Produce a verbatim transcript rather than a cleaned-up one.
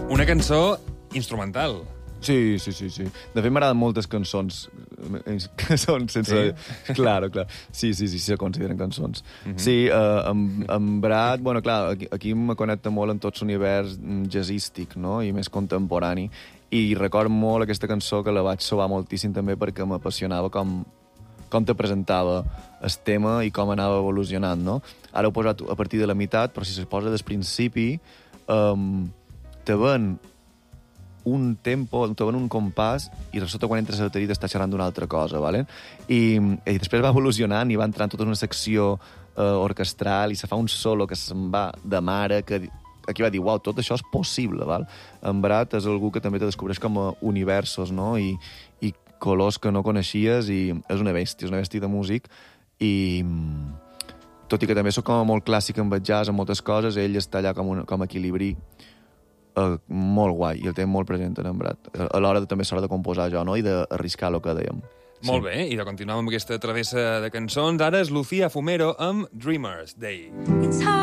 Una cançó instrumental. Sí, sí, sí, sí. De fet, m'agraden moltes cançons que són sense... Sí? Claro, clar. Sí, sí, sí, se consideren cançons. Uh -huh. Sí, uh, en, en Brad, bueno, clar, aquí, aquí me connecta molt en tot l'univers jazzístic, no?, i més contemporani. I record molt aquesta cançó, que la vaig sobar moltíssim també perquè m'apassionava com, com te presentava el tema i com anava evolucionant, no? Ara ho he posat a partir de la meitat, però si se posa des principi, um, te ven un tempo, te ven un compàs i sota quan entres a la bateria t'està xerrant d'una altra cosa, ¿vale? I, i després va evolucionant i va entrant tota una secció uh, orquestral i se fa un solo que se'n va de mare, que aquí va dir, uau, tot això és possible, val? En Brad és algú que també te descobreix com a universos, no?, i, i colors que no coneixies, i és una bèstia, és una bèstia de músic, i tot i que també soc com molt clàssic amb el jazz, en moltes coses, ell està allà com, un, com a equilibri uh, molt guai, i el té molt present en Brad, a l'hora de, també s'hora de composar jo, no?, i d'arriscar el que dèiem. Molt sí. Bé, i de continuar amb aquesta travessa de cançons, ara és Lucía Fumero amb Dreamer's Day.